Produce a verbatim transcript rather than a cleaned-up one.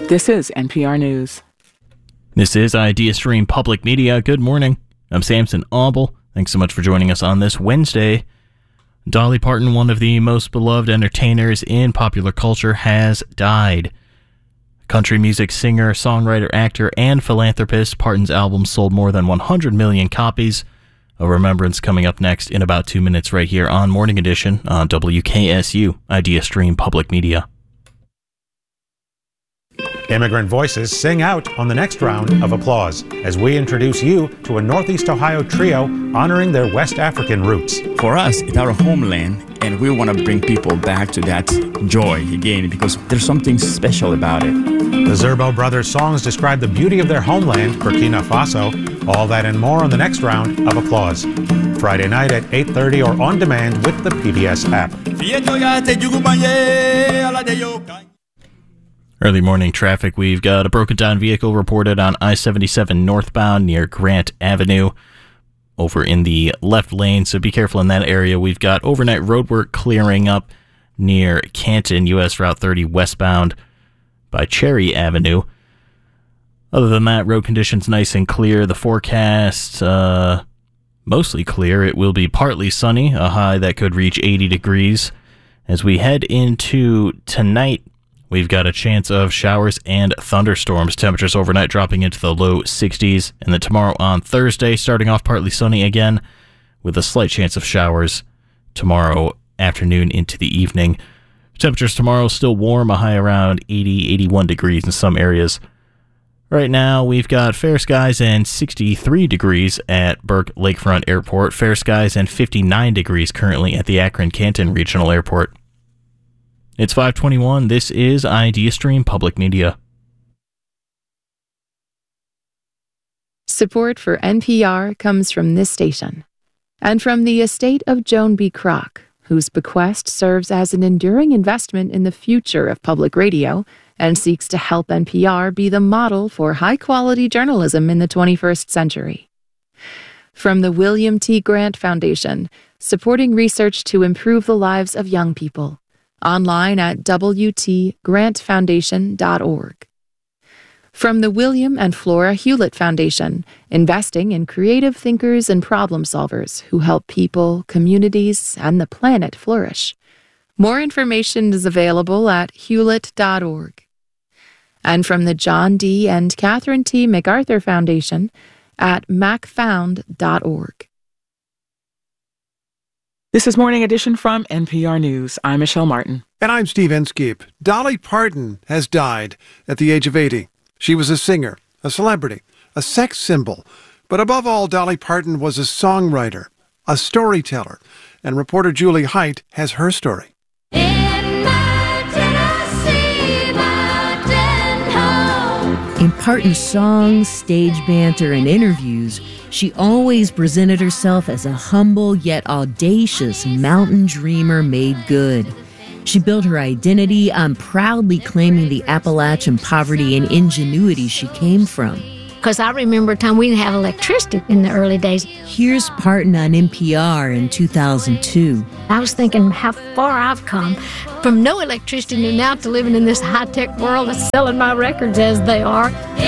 This is N P R News. This is IdeaStream Public Media. Good morning. I'm Samson Auble. Thanks so much for joining us on this Wednesday. Dolly Parton, one of the most beloved entertainers in popular culture, has died. Country music singer, songwriter, actor, and philanthropist, Parton's album sold more than one hundred million copies. A remembrance coming up next in about two minutes right here on Morning Edition on W K S U, IdeaStream Public Media. Immigrant voices sing out on the next round of applause as we introduce you to a Northeast Ohio trio honoring their West African roots. For us, it's our homeland, and we want to bring people back to that joy again because there's something special about it. The Zerbo Brothers' songs describe the beauty of their homeland, Burkina Faso. All that and more on the next round of applause. Friday night at eight thirty or on demand with the P B S app. Early morning traffic. We've got a broken down vehicle reported on I seventy-seven northbound near Grant Avenue over in the left lane, so be careful in that area. We've got overnight roadwork clearing up near Canton, U S Route thirty westbound by Cherry Avenue. Other than that, road conditions nice and clear. The forecast, uh, mostly clear. It will be partly sunny, a high that could reach eighty degrees. As we head into tonight, we've got a chance of showers and thunderstorms. Temperatures overnight dropping into the low sixties. And then tomorrow on Thursday, starting off partly sunny again with a slight chance of showers tomorrow afternoon into the evening. Temperatures tomorrow still warm, a high around eighty, eighty-one degrees in some areas. Right now, we've got fair skies and sixty-three degrees at Burke Lakefront Airport. Fair skies and fifty-nine degrees currently at the Akron-Canton Regional Airport. It's five twenty-one. This is IdeaStream Public Media. Support for N P R comes from this station and from the estate of Joan B. Kroc, whose bequest serves as an enduring investment in the future of public radio and seeks to help N P R be the model for high-quality journalism in the twenty-first century. From the William T. Grant Foundation, supporting research to improve the lives of young people. Online at w t grant foundation dot org. From the William and Flora Hewlett Foundation, investing in creative thinkers and problem solvers who help people, communities, and the planet flourish. More information is available at hewlett dot org. And from the John D. and Catherine T. MacArthur Foundation at mac found dot org. This is Morning Edition from N P R News. I'm Michelle Martin. And I'm Steve Inskeep. Dolly Parton has died at the age of eighty. She was a singer, a celebrity, a sex symbol. But above all, Dolly Parton was a songwriter, a storyteller. And reporter Julie Height has her story. In Parton's songs, stage banter, and interviews, she always presented herself as a humble yet audacious mountain dreamer made good. She built her identity on proudly claiming the Appalachian poverty and ingenuity she came from. Because I remember a time we didn't have electricity in the early days. Here's Parton on N P R in two thousand two. I was thinking how far I've come from no electricity to now to living in this high-tech world that's selling my records as they are.